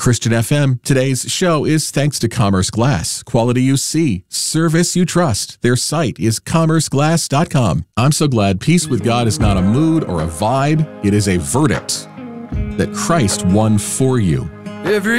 Christian FM. Today's show is thanks to Commerce Glass. Quality you see, service you trust. Their site is commerceglass.com. I'm so glad peace with God is not a mood or a vibe. It is a verdict that Christ won for you. Every